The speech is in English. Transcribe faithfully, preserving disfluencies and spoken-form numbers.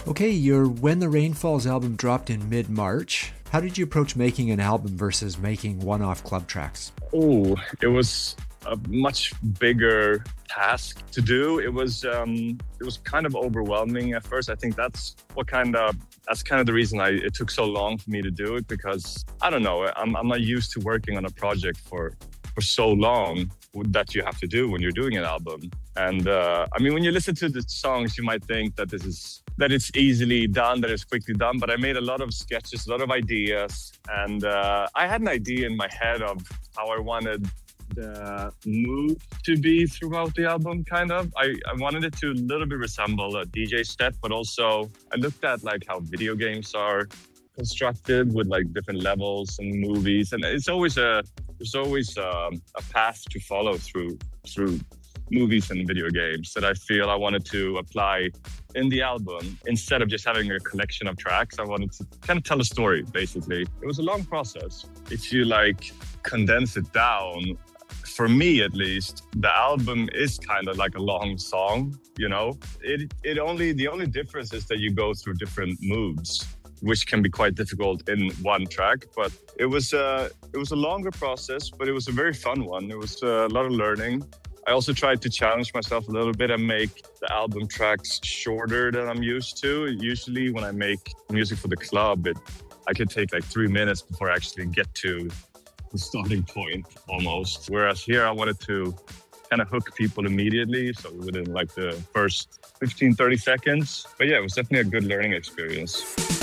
Okay, your When the Rain Falls album dropped in mid-March. How did you approach making an album versus making one-off club tracks? Oh, it was a much bigger task to do. It was um, it was kind of overwhelming at first. I think that's what kind of that's kind of the reason I it took so long for me to do it, because I don't know, I'm I'm not used to working on a project for for so long that you have to do when you're doing an album. And uh, I mean, when you listen to the songs, you might think that this is that it's easily done, that it's quickly done. But I made a lot of sketches, a lot of ideas, and uh, I had an idea in my head of how I wanted the mood to be throughout the album, kind of. I, I wanted it to a little bit resemble a D J set, but also I looked at like how video games are constructed with like different levels and movies, and it's always a there's always um, a path to follow through through movies and video games that I feel I wanted to apply in the album. Instead of just having a collection of tracks, I wanted to kind of tell a story, basically. It was a long process. If you like condense it down, for me at least, the album is kind of like a long song, you know? It it only the only difference is that you go through different moods, which can be quite difficult in one track. But it was uh, it was a longer process, but it was a very fun one. It was a lot of learning. I also tried to challenge myself a little bit and make the album tracks shorter than I'm used to. Usually when I make music for the club, it I could take like three minutes before I actually get to the starting point almost. Whereas here I wanted to kind of hook people immediately, so within like the first fifteen, thirty seconds. But yeah, it was definitely a good learning experience.